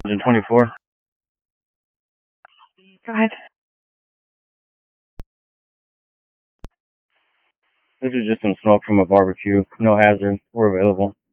124. Go ahead. This is just some smoke from a barbecue. No hazard. We're available.